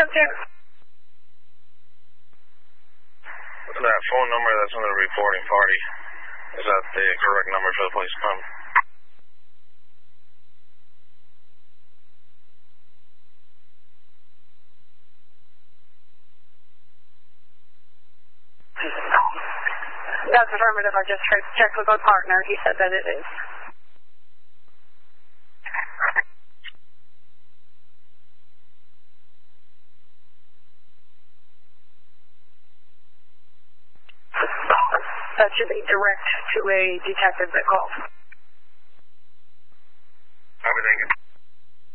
subject. That phone number that's on the reporting party, is that the correct number for the police department? That's affirmative. I just checked with our partner. He said that it is. That should be direct to a detective that called.